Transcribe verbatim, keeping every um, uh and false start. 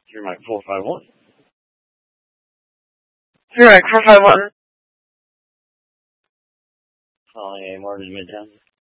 Three Mike four five one. Three Mike four five one. Calling a Mortgage Midtown.